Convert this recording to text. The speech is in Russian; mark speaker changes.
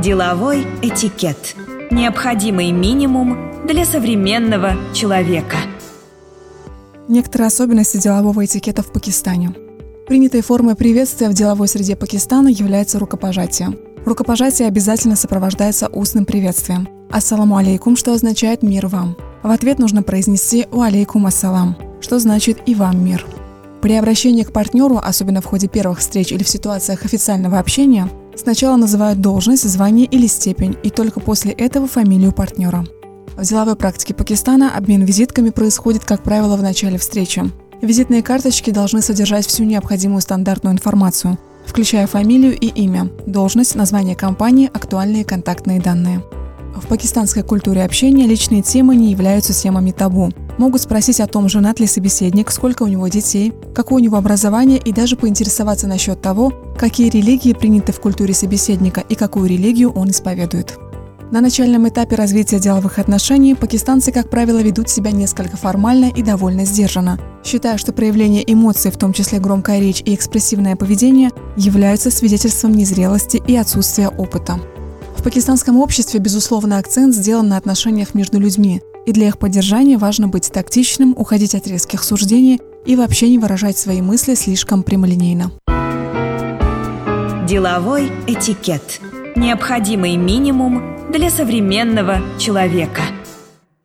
Speaker 1: Деловой этикет. Необходимый минимум для современного человека.
Speaker 2: Некоторые особенности делового этикета в Пакистане. Принятой формой приветствия в деловой среде Пакистана является рукопожатие. Рукопожатие обязательно сопровождается устным приветствием. «Ассаламу алейкум», что означает «мир вам». В ответ нужно произнести «Ва алейкум ассалам», что значит «и вам мир». При обращении к партнеру, особенно в ходе первых встреч или в ситуациях официального общения, сначала называют должность, звание или степень, и только после этого фамилию партнера. В деловой практике Пакистана обмен визитками происходит, как правило, в начале встречи. Визитные карточки должны содержать всю необходимую стандартную информацию, включая фамилию и имя, должность, название компании, актуальные контактные данные. В пакистанской культуре общения личные темы не являются темами табу. Могут спросить о том, женат ли собеседник, сколько у него детей, какое у него образование и даже поинтересоваться насчет того, какие религии приняты в культуре собеседника и какую религию он исповедует. На начальном этапе развития деловых отношений пакистанцы, как правило, ведут себя несколько формально и довольно сдержанно, считая, что проявление эмоций, в том числе громкая речь и экспрессивное поведение, являются свидетельством незрелости и отсутствия опыта. В пакистанском обществе, безусловно, акцент сделан на отношениях между людьми, и для их поддержания важно быть тактичным, уходить от резких суждений и вообще не выражать свои мысли слишком прямолинейно.
Speaker 1: Деловой этикет. Необходимый минимум для современного человека.